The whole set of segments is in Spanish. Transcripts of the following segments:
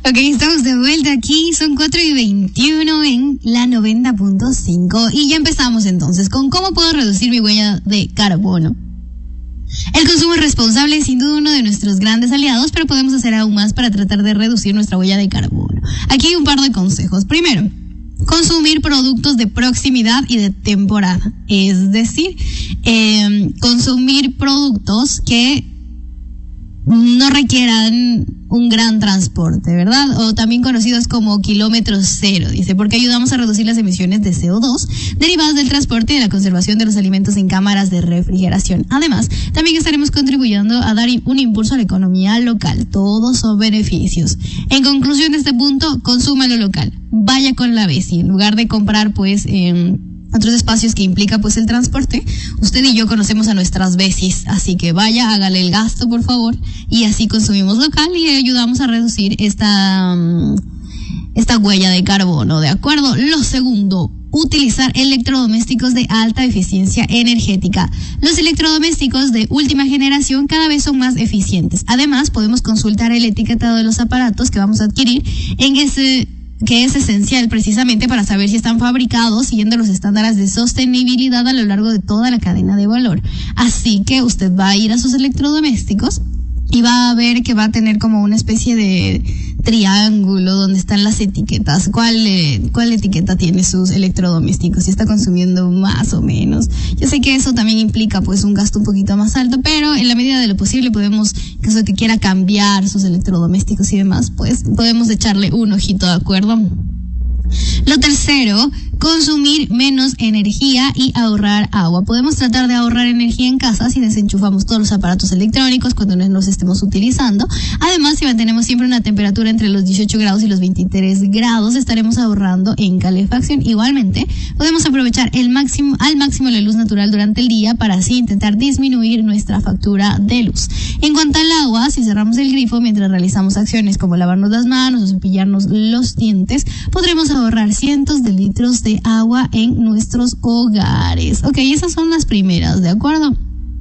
Ok, estamos de vuelta aquí, son 4:21 en la 90.5 y ya empezamos entonces con cómo puedo reducir mi huella de carbono. El consumo responsable es sin duda uno de nuestros grandes aliados, pero podemos hacer aún más para tratar de reducir nuestra huella de carbono. Aquí hay un par de consejos. Primero, consumir productos de proximidad y de temporada, es decir, consumir productos que no requieran un gran transporte, ¿verdad? O también conocidos como kilómetro cero, dice, porque ayudamos a reducir las emisiones de CO2 derivadas del transporte y de la conservación de los alimentos en cámaras de refrigeración. Además, también estaremos contribuyendo a dar un impulso a la economía local. Todos son beneficios. En conclusión de este punto, consuma lo local. Vaya con la veci. En lugar de comprar, pues, otros espacios que implica pues el transporte, usted y yo conocemos a nuestras vecis, así que vaya, hágale el gasto por favor, y así consumimos local y ayudamos a reducir esta huella de carbono, ¿de acuerdo? Lo segundo, utilizar electrodomésticos de alta eficiencia energética. Los electrodomésticos de última generación cada vez son más eficientes. Además, podemos consultar el etiquetado de los aparatos que vamos a adquirir que es esencial precisamente para saber si están fabricados siguiendo los estándares de sostenibilidad a lo largo de toda la cadena de valor. Así que usted va a ir a sus electrodomésticos y va a ver que va a tener como una especie de triángulo donde están las etiquetas. ¿Cuál etiqueta tiene sus electrodomésticos? Si está consumiendo más o menos. Yo sé que eso también implica pues un gasto un poquito más alto, pero en la medida de lo posible podemos, que eso que quiera cambiar sus electrodomésticos y demás, pues podemos echarle un ojito, ¿de acuerdo? Lo tercero, consumir menos energía y ahorrar agua. Podemos tratar de ahorrar energía en casa si desenchufamos todos los aparatos electrónicos cuando no los estemos utilizando. Además, si mantenemos siempre una temperatura entre los 18 grados y los 23 grados, estaremos ahorrando en calefacción. Igualmente, podemos aprovechar al máximo la luz natural durante el día para así intentar disminuir nuestra factura de luz. En cuanto al agua, si cerramos el grifo mientras realizamos acciones como lavarnos las manos o cepillarnos los dientes, podremos ahorrar cientos de litros de agua en nuestros hogares. Ok, esas son las primeras, ¿de acuerdo?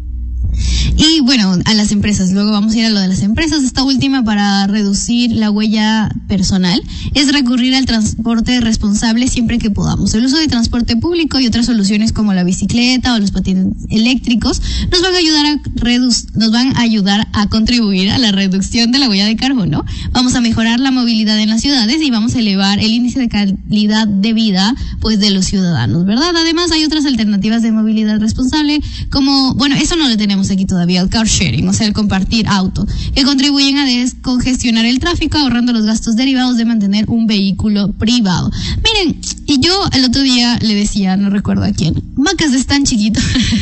Y bueno, a las empresas, luego vamos a ir a lo de las empresas. Esta última, para reducir la huella personal, es recurrir al transporte responsable siempre que podamos. El uso de transporte público y otras soluciones como la bicicleta o los patines eléctricos nos van a ayudar a contribuir a la reducción de la huella de carbono. Vamos a mejorar la movilidad en las ciudades y vamos a elevar el índice de calidad de vida pues de los ciudadanos, ¿verdad? Además, hay otras alternativas de movilidad responsable como, bueno, eso no lo tenemos aquí todavía, el car sharing, o sea, el compartir auto, que contribuyen a descongestionar el tráfico, ahorrando los gastos derivados de mantener un vehículo privado. Miren, y yo el otro día le decía, no recuerdo a quién, Macas es tan chiquito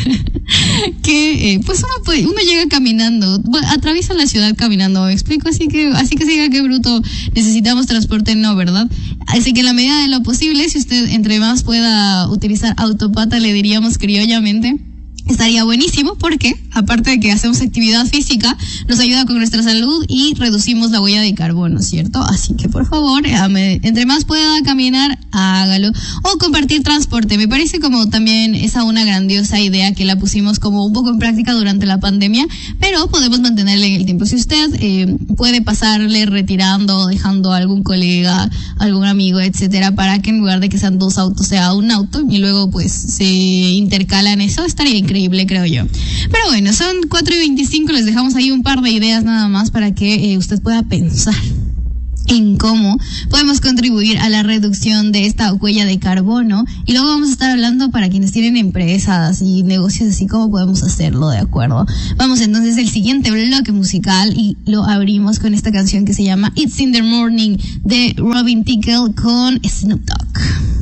que pues uno llega caminando, atraviesa la ciudad caminando, ¿me explico? Así que se diga que bruto, necesitamos transporte, no, ¿verdad? Así que en la medida de lo posible, si usted entre más pueda utilizar autopata, le diríamos criollamente, estaría buenísimo porque, aparte de que hacemos actividad física, nos ayuda con nuestra salud y reducimos la huella de carbono, ¿cierto? Así que, por favor, entre más pueda caminar, hágalo. O compartir transporte. Me parece como también esa una grandiosa idea que la pusimos como un poco en práctica durante la pandemia, pero podemos mantenerla en el tiempo. Si usted puede pasarle retirando o dejando a algún colega, algún amigo, etcétera, para que en lugar de que sean dos autos, sea un auto y luego pues se intercalan eso, estaría increíble, creo yo. Pero bueno, son 4:25, les dejamos ahí un par de ideas nada más para que usted pueda pensar en cómo podemos contribuir a la reducción de esta huella de carbono, y luego vamos a estar hablando para quienes tienen empresas y negocios así, cómo podemos hacerlo, ¿de acuerdo? Vamos entonces al siguiente bloque musical y lo abrimos con esta canción que se llama It's in the Morning de Robin Tickle con Snoop Dogg.